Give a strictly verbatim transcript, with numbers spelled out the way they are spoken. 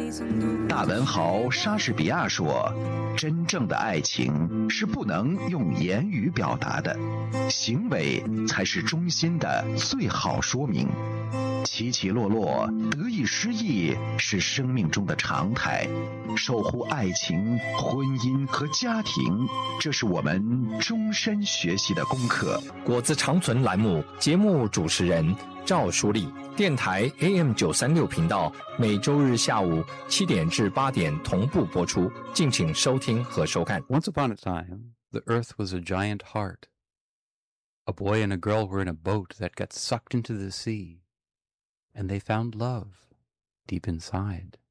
大文豪莎士比亚说：“真正的爱情是不能用言语表达的，行为才是衷心的最好说明。起起落落，得意失意是生命中的常态。守护爱情、婚姻和家庭，这是我们终身学习的功课。” 果子长存栏目节目主持人赵淑丽，电台 A M 九三六频道，每周日下午七点至八点同步播出，敬请收听和收看。 Once upon a time, the earth was a giant heart. A boy and a girl were in a boat that got sucked into the sea, and they found love deep inside.